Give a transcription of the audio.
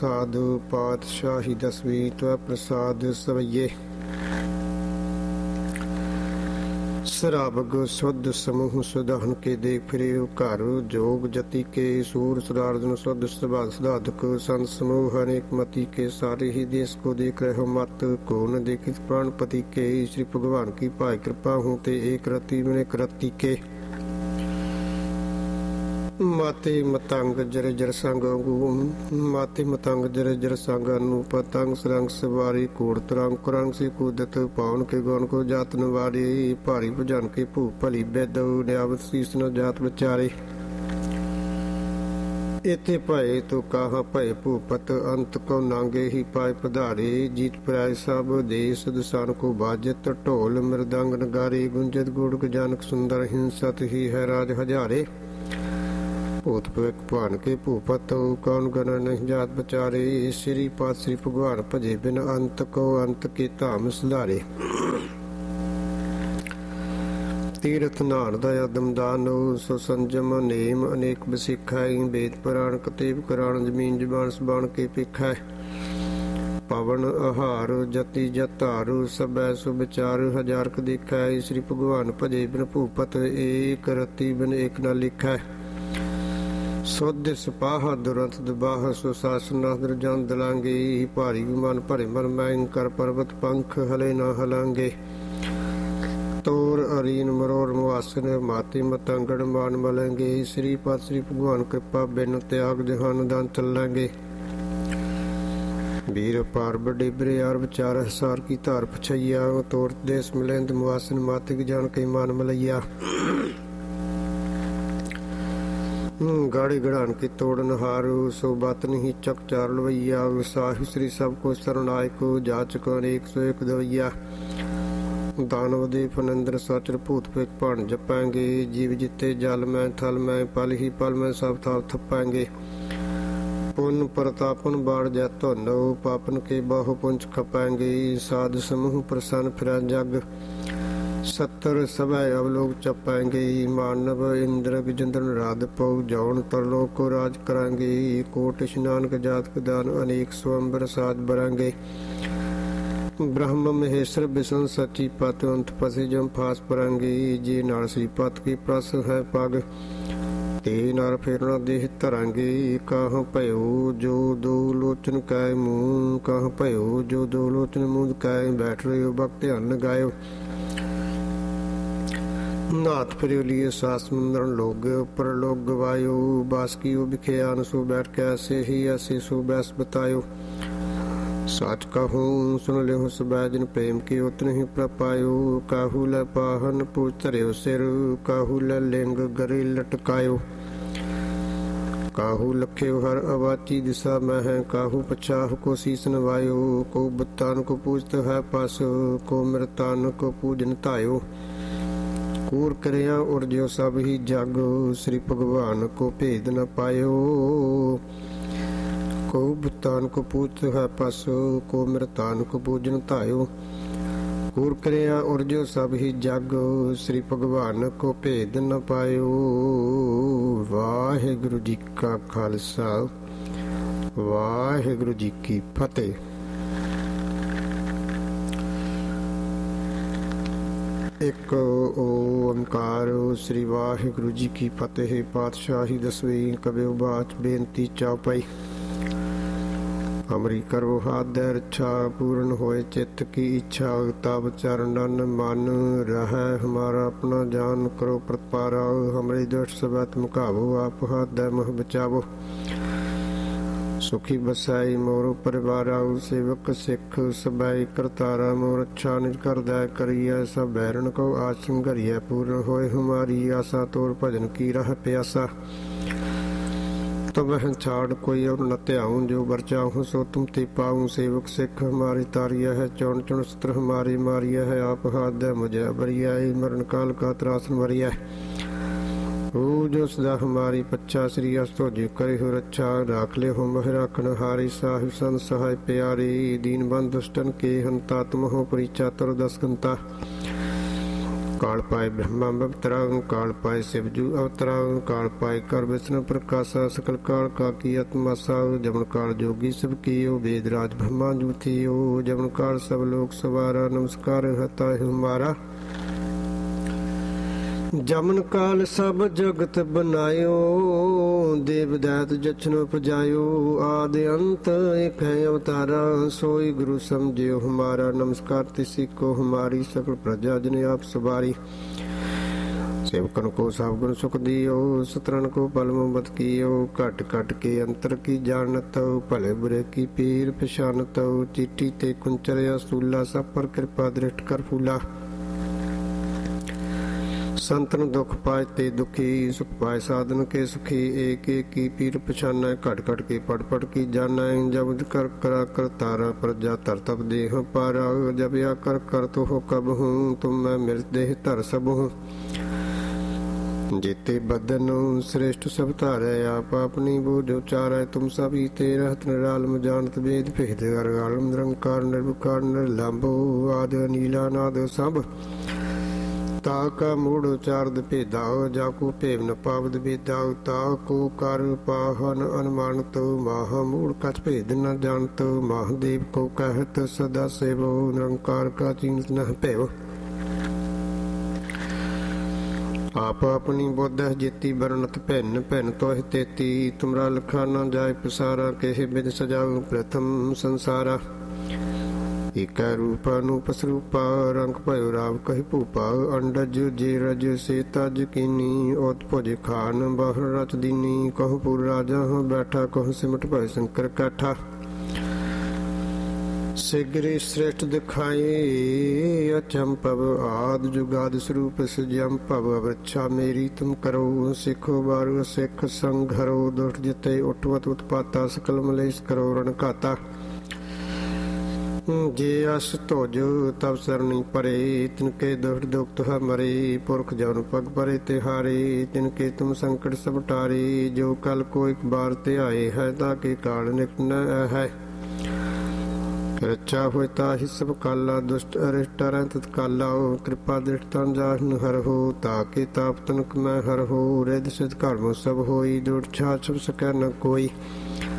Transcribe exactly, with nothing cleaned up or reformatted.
प्रसाद पातशाही दसवीं त्व प्रसाद सवैये सराबग शुद्ध समूह सुधान के देख फिरे घर जोग जति के सूर सुरार्जन शुद्ध सभा सुधाधक संत समूह अनेक मति के सारे ही देश को देख रहे हो मत को न देखित प्राणपति के श्री भगवान की पाई कृपा हूँ ते एक रति में एक रति के माते मतंग जर जर संग माते मतंग जर जर संग अनु पतंग सरंग सवारी कोड़ तरंग कुरंग से कूदत पावन के गौन को जात नवारी भारी भुजन के भू भली बेद न्यावत शीस न जात विचारे इथे भय तो कहा भय भूपत अंत को नांगे ही पाए पधारे जीत प्राय सब देश दसान को बाजत ढोल मृदंग नगारे गुंजत गुड़क जानक सुंदर हिंसत ही है राज हजारे भूत भगवान के भूपत कौन गण नहीं जात बचारे श्री पात श्री भगवान भजे बिन अंत को अंत के धाम सुधारे तीर्थ नान दया दमदानो सो संजम नेम अनेक बसिखाई वेद पुराण कतेब कुरान जमीन जबान सबान के पिखै पवन आहार जति जतारु सबै सुविचार हजार क दिखै श्री भगवान भजे बिन भूपत एक रति बिन एक न लिखै सुध सिपाह दुरंत दुबाह सुशासन जन दलांगे भारी विमान भरे मन मैंग कर पर्वत पंख हले न हलांगे तोर अरीन मरोर मुआसन माते मतंगड़ मान मलेंगे श्री पात श्री भगवान कृपा बिन त्याग जहान दान चलेंगे वीर पार बड़े बरे यार विचार सार की धार पछैया तोर देश मिलेंद मुआसन मातिक जान के मान मलैया गाड़ी गड़ान की तोड़न हारू सो बात नहीं चक चार लवैया साहि श्री सब को शरणायक जाचक अनेक सो एक दवैया दानव दे फनंदर सचर भूत पेक भाण जपाएंगे जीव जिते जल में थल में पल ही पल में सब थाप थपाएंगे पुन प्रतापन बाढ़ जैतो नो पापन के बाहु पुंज खपाएंगे साध समूह प्रसन्न फिर जग सत्तर सभय अवलोक चपाएंगे मानव इंद्र विजेंद्र राध पौ जौन तरलोक को राज कराएंगे कोट स्नान के जात दान अनेक स्वयंवर साज बरांगे ब्रह्म महेश्वर विष्णु सची पत अंत पसी जम फास परांगे जे नार श्री पत की प्रस है पग ते नार फेरना देह धरांगे कहाँ भयो जो दो लोचन कै मुंह कहाँ भयो जो दो लोचन मुंह कै बैठ रहे हो भक्त ध्यान लगायो नाथ फिर लिए सास मंदर लोग पर लोग गवायो बासकी बिखेयान सो बैठ के ऐसे ही ऐसे सो बैस बतायो साच कहूँ सुन ले सब जिन प्रेम की उतने ही प्रपायो काहू ल पाहन पूछ धरियो सिर काहू ल लिंग गरे लटकायो काहू लख्यो हर अवाची दिशा में है काहू पछाह को शीस नवायो को बुत्तान को पूजत है पास को मृतान को पूजन तायो कूर करिया उर्जो सब ही जग श्री भगवान को भेद न पायो को बुत्तान को पूजत है पस को मृतान को पूजन तायो कूर करिया उर्जो सब ही जग श्री भगवान को भेद न पायो वाहिगुरु जी का खालसा वाहिगुरु जी की फतेह। एक ओंकार श्री वाहिगुरु जी की फतेह। पातशाही दसवीं कबियो बाच बेनती चौपाई। हमरी करो हाथ रक्षा पूर्ण होए चित्त की इच्छा तब चरणन मन रह हमारा अपना जान करो प्रतपारा हमरे दुष्ट सबत मुकाबो आप हाथ दे मह बचावो सुखी बसाई मोरो परिवार आउ सेवक सिख सबाई करतारा मोर अच्छा निज कर दया करिए सब बैरन को आसन करिए पूर्ण होए हमारी आशा तोर भजन की राह प्यासा तो वह छाड़ कोई और न त्याऊं जो बर चाहूं सो तुम ते पाऊं सेवक सिख हमारी तारिया है चौन चुन सत्र हमारी मारिया है आप हाथ दे मुझे बरिया मरण काल का त्रासन वरिया हो जो सदा हमारी पच्चा श्री अस्तो जी करे हो रक्षा राख ले हो मह राखन हारी साहिब संत सहाय प्यारे दीन बंद दुष्टन के हंता तुम हो परिचा तर दस घंता काल पाए ब्रह्मा अवतरा, काल पाए शिवजू अवतरा, काल पाए कर विष्णु प्रकाशा, सकल काल का की आत्मासा, जमन काल जोगी सब कियो, वेदराज ब्रह्मा जूथियो, जमन काल सब लोक सवारा, नमस्कार हता हमारा। जमन काल सब जगत बनायो, देव दैत जछन उपजायो, आदि अंत एक है अवतारा, सोई गुरु समझियो हमारा। नमस्कार तिसी को हमारी, सकल प्रजा जन आप सवारी। सेवकन को सब गुण सुख दियो, सतरन को पल मोहब्बत कियो, घट घट के अंतर की जानत, भले बुरे की पीर पहचानत, चीटी ते कुंचर असूला, सब पर कृपा दृष्ट कर फूला। संतन दुख पाए ते दुखी, सुख पाए साधन के सुखी, एक एक की पीर पछाना, घट घट के पट पट की जाना, जब कर करा कर तारा प्रजा तर तब देह पारा, जब या कर कर तो हो कब हूँ, तुम मैं मृत देह धर सब हूँ। जेते बदन श्रेष्ठ सब तारे, आप अपनी बोझ उचारे, तुम सभी ते रहत निरालम, जानत वेद भेद आलम, निरंकार निर्विकार निर्लंभो, आदि नीला नाद सब, ताका मूढ़ उचारद भेदाओ, जाको भेव न पावद भेदाओ, ताको कर पाहन अनुमानत, माह मूढ़ कछ भेद न जानत, महादेव को कहत सदा सेवो, निरंकार का चीन्त न भेव। आप अपनी बोध जेती बरनत भिन्न भिन्न तोह तेती, तुमरा लखा न जाय पसारा, केह बिद सजाऊ प्रथम संसारा। एक रूप अनूप स्वरूपा, रंग भयो राव कहि भूपा, अंडज जे रज से तज कीनी, ओत भुज खान बाहर रच दीनी, कहु पुर राजा हो बैठा, कहु सिमट भय शंकर काठा। सिगरी श्रेष्ठ दिखाए अचंपव, आद जुगाद स्वरूप सजंपव, वृक्षा मेरी तुम करो, सिखो बारु सिख संघरो, दुष्ट जिते उठवत उत्पाता, सकल मलेश करो रण घाता। जे अस तोज तब सरणी परे, तिनके दुष्ट दुख तुह मरे, पुरख जन पग परे तिहारे, तिनके तुम संकट सब टारे, जो कल को एक बार ते आए है, ताके काल निकट न है। रक्षा होय ताहि सब काला, दुष्ट अरिष्ट रह तत्काला, कृपा दृष्ट तन जाहन हर हो, ताके ताप तनक मैं हर हो, रिद सिद्ध कर्म सब होई, दुष्ट छा छुप सकै न कोई।